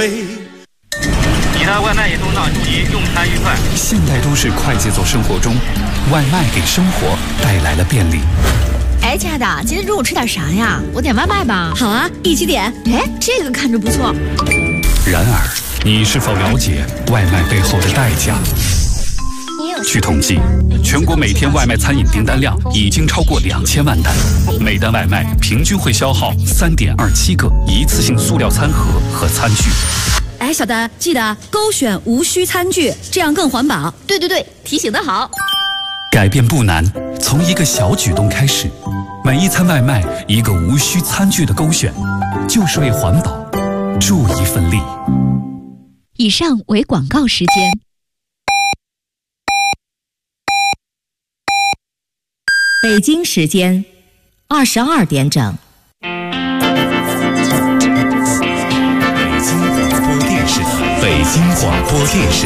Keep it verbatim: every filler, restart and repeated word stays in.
飞。 其他外卖也送到，祝您用餐愉快。 现代都市快节奏生活中，外卖给生活带来了便利。 哎，亲爱的，今天中午吃点啥呀？我点外卖吧。 好啊，一起点。 哎，这个看着不错。 然而，你是否了解外卖背后的代价？据统计，全国每天外卖餐饮订单量已经超过两千万单，每单外卖平均会消耗三点二七个一次性塑料餐盒和餐具。 哎，小的，记得勾选无需餐具，这样更环保。 对对对，提醒得好。 改变不难，从一个小举动开始，每一餐外卖一个无需餐具的勾选，就是为环保助一份力。 以上为广告时间。 北京时间二十二点整。 北京广播电视台，北京广播电视。